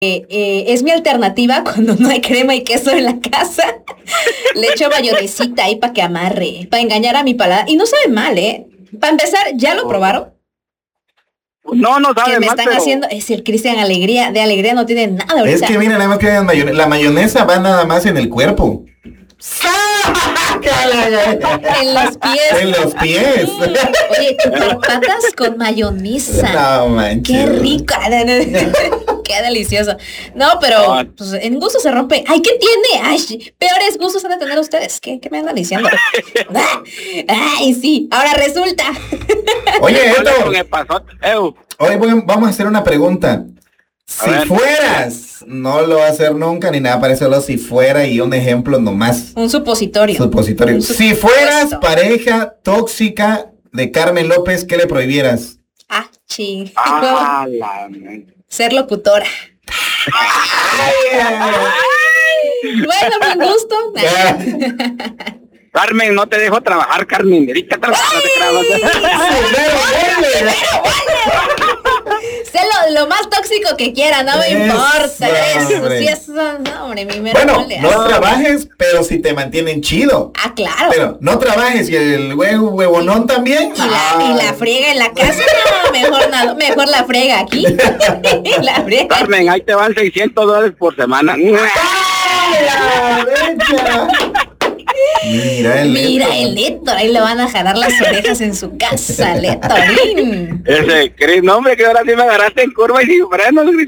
Es mi alternativa cuando no hay crema y queso en la casa. Le echo mayonesita ahí para que amarre, para engañar a mi paladar. Y no sabe mal, ¿eh? Para empezar, ¿ya lo probaron? No, no sabe Que me mal, están pero... haciendo, es el Cristian Alegría, de alegría no tiene nada ahorita. Es que mira, nada más que la mayonesa va nada más en el cuerpo. En los pies. En los pies. Oye, patas con mayonesa. No manches. Qué rico. Qué delicioso. No, pero pues, en gusto se rompe. Ay, ¿qué tiene? Ay, peores gustos han de tener ustedes. ¿Qué me andan diciendo? Ay, sí. Ahora resulta. Oye, Héctor. ¿Qué pasó? Hoy vamos a hacer una pregunta. Si fueras, no lo va a hacer nunca ni nada, para solo si fuera y un ejemplo nomás. Un supositorio. Supositorio. Si fueras pareja tóxica de Carmen López, ¿qué le prohibieras? Sí. La... Ser locutora. Bueno, buen gusto. Carmen, no te dejo trabajar, Carmen. Dedícate a Sé lo más tóxico que quiera, no me importa. Hombre, bueno, no trabajes, pero si te mantienen chido. Claro. Pero no trabajes y el huevonón también. Y la friega en la casa, no, mejor la friega aquí. La friega. Carmen, ahí te van $600 por semana. Mira el Héctor, ahí le van a jalar las orejas en su casa, Héctorín. Ese Cris, no hombre, que ahora sí me agarraste en curva y sin frenos, Cris.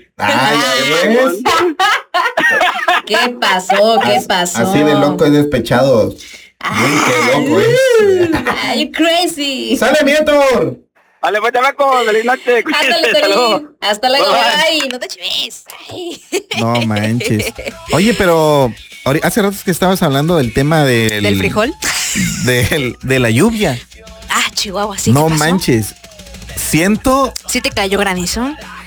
¿Qué pasó? Así de loco es despechado. Qué loco es. You crazy. ¡Sale, mi Héctor! Vale, pues chamaco, feliz noche. Hasta luego, bye. No te chives. No manches. Oye, pero hace rato que estabas hablando del tema ¿Del frijol? De la lluvia. Chihuahua, sí. No manches. ¿Sí te cayó granizo?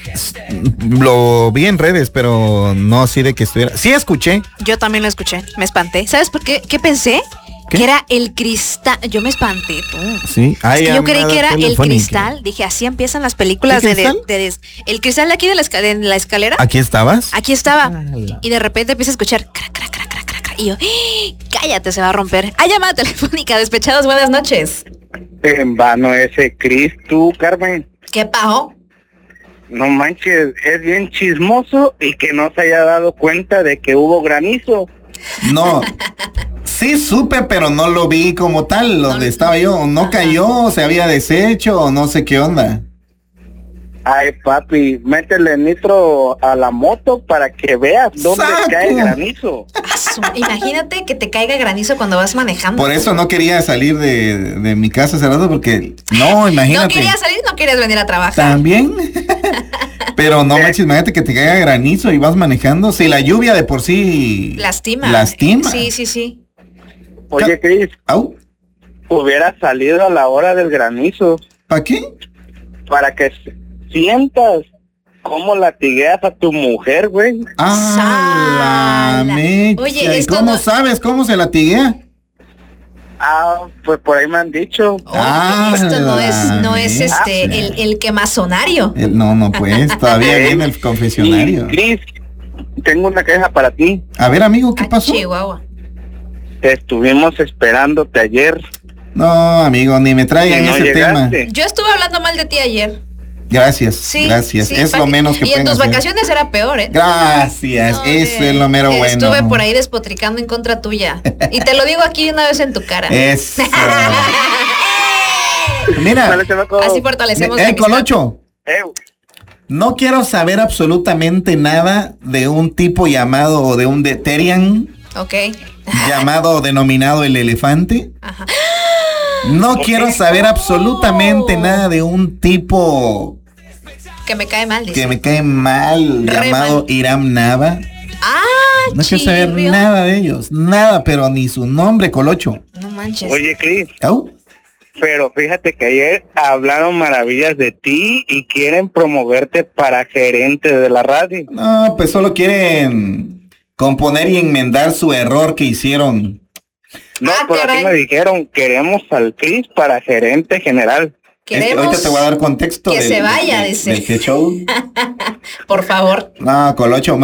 Lo vi en redes, pero no así de que estuviera. Sí escuché. Yo también lo escuché. Me espanté. ¿Sabes por qué? ¿Qué pensé? ¿Qué? Que era el cristal. Yo me espanté, tú. Sí. Es que yo creí que era el cristal. Dije, así empiezan las películas el cristal de aquí de la escalera. ¿Aquí estabas? Aquí estaba. Y de repente empieza a escuchar crac, crac, crac, crac, crac. Y yo, cállate, se va a romper. Llamada telefónica, despechados, buenas noches. En vano ese Cris, tú, Carmen. ¿Qué pasó? No manches, es bien chismoso y que no se haya dado cuenta de que hubo granizo. No. Sí supe, pero no lo vi como tal, donde estaba yo. No cayó, se había deshecho, o no sé qué onda. Ay, papi, métele nitro a la moto para que veas dónde cae granizo. Imagínate que te caiga granizo cuando vas manejando. Por eso no quería salir de mi casa hace rato, porque no, imagínate. No querías salir, no querías venir a trabajar. También. Pero no manches, imagínate que te caiga granizo y vas manejando. Si la lluvia de por sí lastima. Sí. Oye, Cris, hubiera salido a la hora del granizo. ¿Para qué? Para que sientas cómo latigueas a tu mujer, güey. La mecha. Oye, ¿y cómo sabes cómo se latiguea? Pues por ahí me han dicho. Esto no es el quemazonario. No, pues, todavía viene el confesionario. Cris, tengo una queja para ti. A ver, amigo, ¿qué pasó? Chihuahua. Te estuvimos esperándote ayer. No, amigo, ni me traigan ese tema. Yo estuve hablando mal de ti ayer. Gracias, gracias. Es lo menos que pueden hacer. Y en tus vacaciones era peor, ¿eh? Gracias, eso es lo mero bueno. Estuve por ahí despotricando en contra tuya. Y te lo digo aquí una vez en tu cara. Eso. Mira, así fortalecemos. Colocho. No quiero saber absolutamente nada de un tipo llamado, o de un Deterian. Ok. Llamado, denominado el elefante. Ajá. No quiero saber absolutamente nada de un tipo que me cae mal, dice. Que me cae mal, llamado Iram Nava. No quiero saber nada de ellos, nada, pero ni su nombre, Colocho. No manches. Oye, Cris. Pero fíjate que ayer hablaron maravillas de ti y quieren promoverte para gerente de la radio. No, pues solo quieren componer y enmendar su error que hicieron. No, pero aquí me dijeron, queremos al Cris para gerente general. Ahorita te voy a dar contexto que se vaya, dice. Del show. Por favor. No, Colocho,